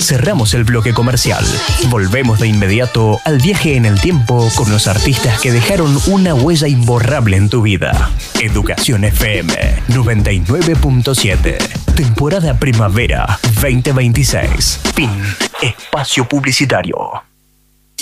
cerramos el bloque comercial. Volvemos de inmediato al viaje en el tiempo con los artistas que dejaron una huella imborrable en tu vida. Educación FM 99.7. Temporada Primavera 2026. Fin. Espacio publicitario.